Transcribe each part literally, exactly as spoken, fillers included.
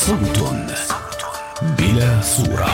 صوت بلا صورة.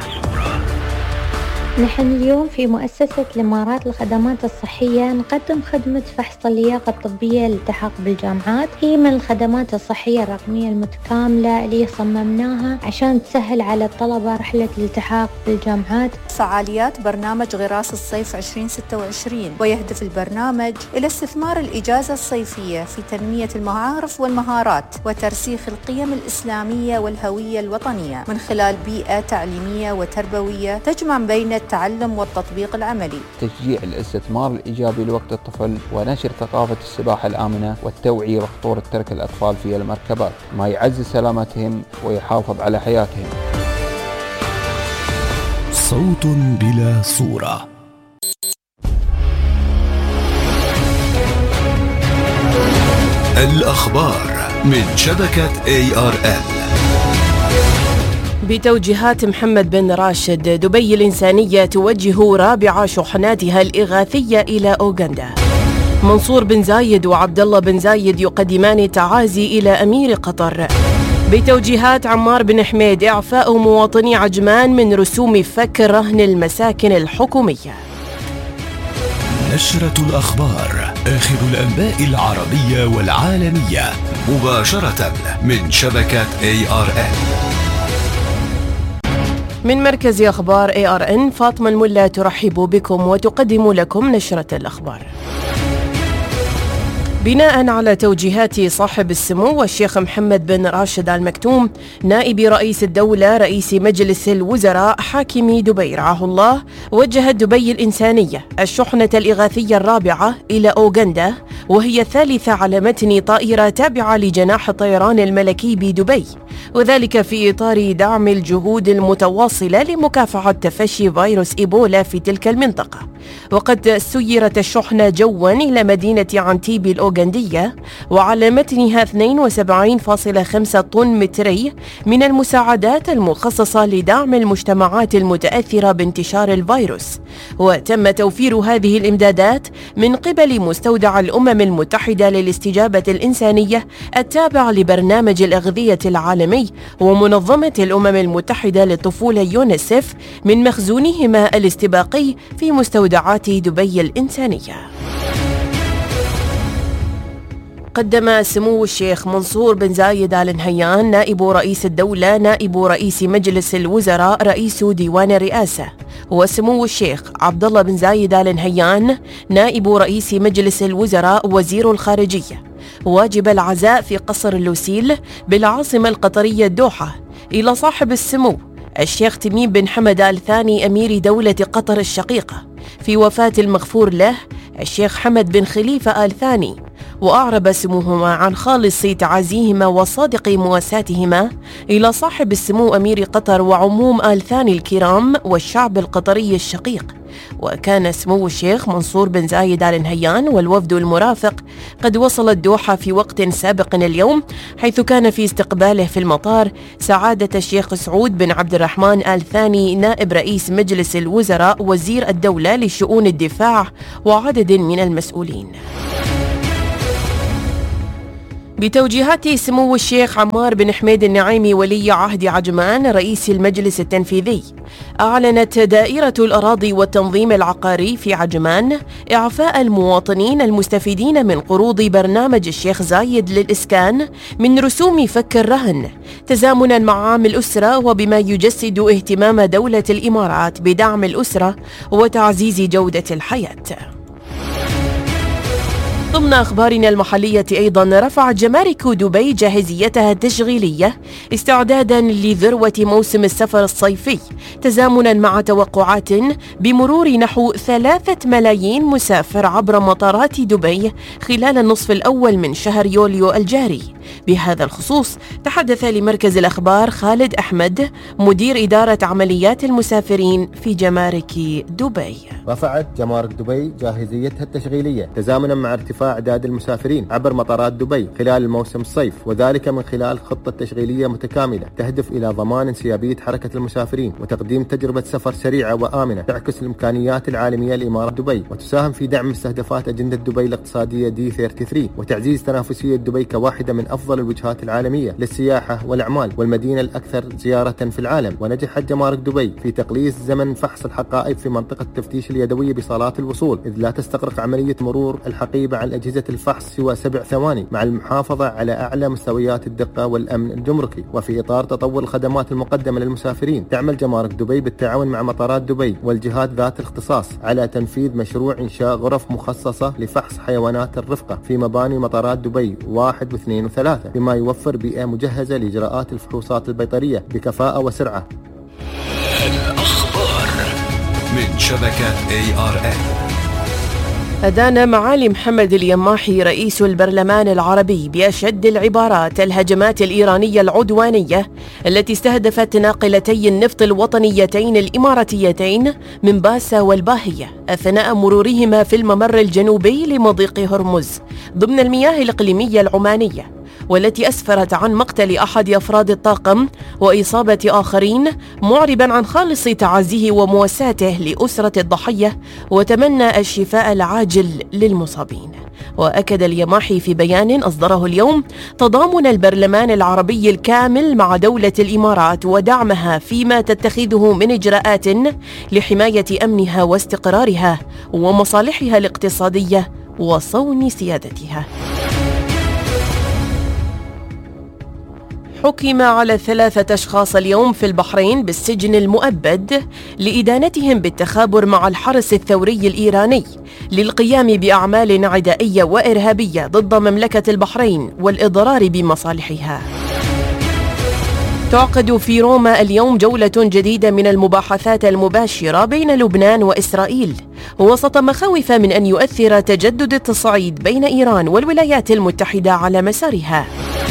نحن اليوم في مؤسسة الإمارات للخدمات الصحية نقدم خدمة فحص اللياقة الطبية للالتحاق بالجامعات. هي من الخدمات الصحية الرقمية المتكاملة اللي صممناها عشان تسهل على الطلبة رحلة الالتحاق بالجامعات. فعاليات برنامج غراس الصيف عشرين ستة وعشرين، ويهدف البرنامج إلى استثمار الإجازة الصيفية في تنمية المعارف والمهارات وترسيخ القيم الإسلامية والهوية الوطنية من خلال بيئة تعليمية وتربوية تجمع بين التعلم والتطبيق العملي. تشجيع الاستثمار الإيجابي لوقت الطفل ونشر ثقافة السباحة الآمنة والتوعية بخطورة ترك الأطفال في المركبات، ما يعزز سلامتهم ويحافظ على حياتهم. صوت بلا صورة. الأخبار من شبكة إيه آر إل. بتوجيهات محمد بن راشد، دبي الإنسانية توجه رابع شحناتها الإغاثية إلى أوغندا. منصور بن زايد وعبد الله بن زايد يقدمان التعازي إلى أمير قطر. بتوجيهات عمار بن حميد، إعفاء مواطني عجمان من رسوم فك رهن المساكن الحكومية. نشرة الأخبار، آخر الأنباء العربية والعالمية مباشرة من شبكة إيه آر إن. من مركز أخبار إيه آر إن، فاطمة الملا ترحب بكم وتقدم لكم نشرة الأخبار. بناء على توجيهات صاحب السمو والشيخ محمد بن راشد آل مكتوم نائب رئيس الدولة رئيس مجلس الوزراء حاكم دبي رعاه الله، وجهت دبي الإنسانية الشحنة الإغاثية الرابعة إلى أوغندا، وهي الثالثة على متن طائرة تابعة لجناح الطيران الملكي بدبي، وذلك في إطار دعم الجهود المتواصلة لمكافحة تفشي فيروس إيبولا في تلك المنطقة. وقد سيرت الشحنة جوا إلى مدينة عنتيبي الأوغندية، وعلى متنها اثنين وسبعين فاصلة خمسة طن متري من المساعدات المخصصة لدعم المجتمعات المتأثرة بانتشار الفيروس. وتم توفير هذه الإمدادات من قبل مستودع الأمم المتحدة للاستجابة الإنسانية التابع لبرنامج الأغذية العالمي ومنظمة الأمم المتحدة للطفولة يونيسف من مخزونهما الاستباقي في مستودعات دبي الإنسانية. قدم سمو الشيخ منصور بن زايد آل نهيان نائب رئيس الدولة نائب رئيس مجلس الوزراء رئيس ديوان الرئاسة، وسمو الشيخ عبد الله بن زايد آل نهيان نائب رئيس مجلس الوزراء وزير الخارجية واجب العزاء في قصر اللوسيل بالعاصمة القطرية الدوحة إلى صاحب السمو الشيخ تميم بن حمد آل ثاني أمير دولة قطر الشقيقة في وفاة المغفور له الشيخ حمد بن خليفة آل ثاني، وأعرب سموهما عن خالص تعازيهما وصادق مواساتهما إلى صاحب السمو أمير قطر وعموم آل ثاني الكرام والشعب القطري الشقيق. وكان سمو الشيخ منصور بن زايد آل نهيان والوفد المرافق قد وصل الدوحة في وقت سابق اليوم، حيث كان في استقباله في المطار سعادة الشيخ سعود بن عبد الرحمن آل ثاني نائب رئيس مجلس الوزراء وزير الدولة لشؤون الدفاع وعدد من المسؤولين. بتوجيهات سمو الشيخ عمار بن حميد النعيمي ولي عهد عجمان رئيس المجلس التنفيذي، أعلنت دائرة الأراضي والتنظيم العقاري في عجمان إعفاء المواطنين المستفيدين من قروض برنامج الشيخ زايد للإسكان من رسوم فك الرهن، تزامنا مع عام الأسرة، وبما يجسد اهتمام دولة الإمارات بدعم الأسرة وتعزيز جودة الحياة. ضمن أخبارنا المحلية أيضا، رفعت جمارك دبي جاهزيتها التشغيلية استعدادا لذروة موسم السفر الصيفي، تزامنا مع توقعات بمرور نحو ثلاثة ملايين مسافر عبر مطارات دبي خلال النصف الأول من شهر يوليو الجاري. بهذا الخصوص تحدث لمركز الأخبار خالد أحمد مدير إدارة عمليات المسافرين في جمارك دبي. رفعت جمارك دبي جاهزيتها التشغيلية تزامنا مع ارتفاع ارتفاع أعداد المسافرين عبر مطارات دبي خلال الموسم الصيف، وذلك من خلال خطة تشغيلية متكاملة تهدف إلى ضمان انسيابية حركة المسافرين وتقديم تجربة سفر سريعة وآمنة تعكس الإمكانيات العالمية لإمارات دبي، وتساهم في دعم مستهدفات أجندة دبي الاقتصادية دي ثلاثة وثلاثين وتعزيز تنافسية دبي كواحدة من أفضل الوجهات العالمية للسياحة والأعمال والمدينة الأكثر زيارة في العالم. ونجحت جمارك دبي في تقليص زمن فحص الحقائب في منطقة التفتيش اليدوية بصالات الوصول، إذ لا تستغرق عملية مرور الحقيبة عن أجهزة الفحص سوى سبع ثواني، مع المحافظة على أعلى مستويات الدقة والأمن الجمركي. وفي إطار تطور الخدمات المقدمة للمسافرين، تعمل جمارك دبي بالتعاون مع مطارات دبي والجهات ذات الاختصاص على تنفيذ مشروع إنشاء غرف مخصصة لفحص حيوانات الرفقة في مباني مطارات دبي واحد واثنين وثلاثة، بما يوفر بيئة مجهزة لإجراءات الفحوصات البيطرية بكفاءة وسرعة. الأخبار من شبكة إيه آر إن. أدان معالي محمد اليماحي رئيس البرلمان العربي بأشد العبارات الهجمات الإيرانية العدوانية التي استهدفت ناقلتي النفط الوطنيتين الإماراتيتين من باسا والباهية أثناء مرورهما في الممر الجنوبي لمضيق هرمز ضمن المياه الإقليمية العمانية، والتي أسفرت عن مقتل أحد أفراد الطاقم وإصابة آخرين، معربا عن خالص تعازيه ومواساته لأسرة الضحية وتمنى الشفاء العاجل للمصابين. وأكد اليماحي في بيان أصدره اليوم تضامن البرلمان العربي الكامل مع دولة الإمارات ودعمها فيما تتخذه من إجراءات لحماية أمنها واستقرارها ومصالحها الاقتصادية وصون سيادتها. حكم على ثلاثة أشخاص اليوم في البحرين بالسجن المؤبد لإدانتهم بالتخابر مع الحرس الثوري الإيراني للقيام بأعمال عدائية وإرهابية ضد مملكة البحرين والإضرار بمصالحها. تعقد في روما اليوم جولة جديدة من المباحثات المباشرة بين لبنان وإسرائيل وسط مخاوف من أن يؤثر تجدد التصعيد بين إيران والولايات المتحدة على مسارها.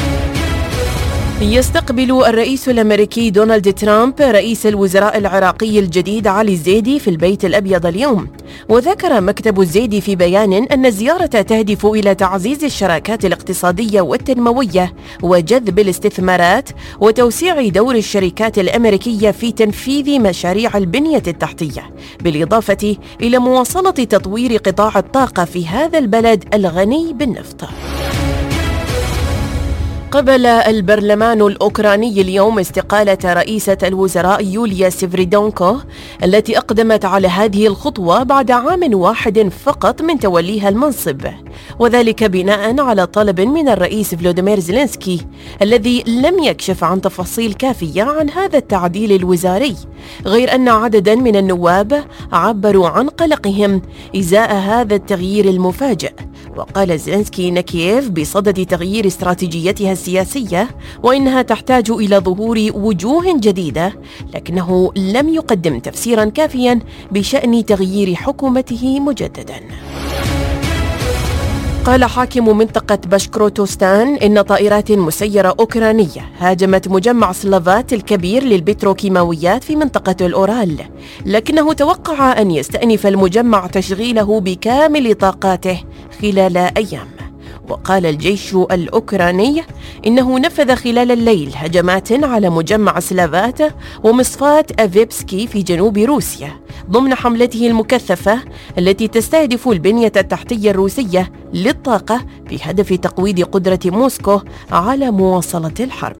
يستقبل الرئيس الأمريكي دونالد ترامب رئيس الوزراء العراقي الجديد علي الزيدي في البيت الأبيض اليوم، وذكر مكتب الزيدي في بيان أن الزيارة تهدف إلى تعزيز الشراكات الاقتصادية والتنموية وجذب الاستثمارات وتوسيع دور الشركات الأمريكية في تنفيذ مشاريع البنية التحتية، بالإضافة إلى مواصلة تطوير قطاع الطاقة في هذا البلد الغني بالنفط. قبل البرلمان الأوكراني اليوم استقالة رئيسة الوزراء يوليا سيفريدونكو التي أقدمت على هذه الخطوة بعد عام واحد فقط من توليها المنصب، وذلك بناء على طلب من الرئيس فلوديمير زيلينسكي الذي لم يكشف عن تفاصيل كافية عن هذا التعديل الوزاري، غير أن عددا من النواب عبروا عن قلقهم إزاء هذا التغيير المفاجئ. وقال زيلينسكي إن كييف بصدد تغيير استراتيجيتها السياسية وإنها تحتاج إلى ظهور وجوه جديدة، لكنه لم يقدم تفسيرا كافيا بشأن تغيير حكومته مجددا. قال حاكم منطقة بشكروتوستان إن طائرات مسيرة أوكرانية هاجمت مجمع سلافات الكبير للبتروكيماويات في منطقة الأورال، لكنه توقع أن يستأنف المجمع تشغيله بكامل طاقاته خلال أيام. وقال الجيش الأوكراني إنه نفذ خلال الليل هجمات على مجمع سلافات ومصفاة أفيبسكي في جنوب روسيا ضمن حملته المكثفة التي تستهدف البنية التحتية الروسية للطاقة بهدف تقويض قدرة موسكو على مواصلة الحرب.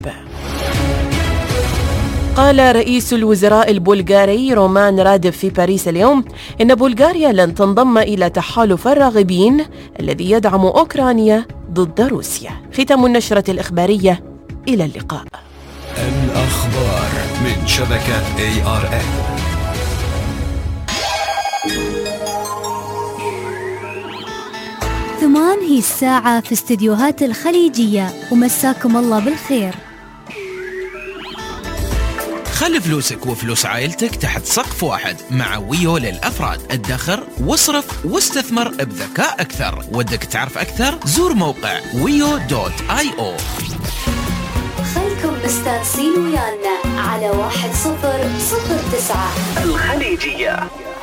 قال رئيس الوزراء البلغاري رومان راديف في باريس اليوم إن بلغاريا لن تنضم إلى تحالف الراغبين الذي يدعم أوكرانيا ضد روسيا. ختام النشرة الإخبارية، إلى اللقاء. الأخبار من شبكة إيه آر إن. ثمان هي الساعة في استديوهات الخليجية، ومساكم الله بالخير. خلي فلوسك وفلوس عائلتك تحت سقف واحد مع ويو للأفراد. ادخر واصرف واستثمر بذكاء أكثر. ودك تعرف أكثر؟ زور موقع ويو دوت آي أو. خلكم مستانسين ويانا على واحد صفر صفر تسعة الخليجية.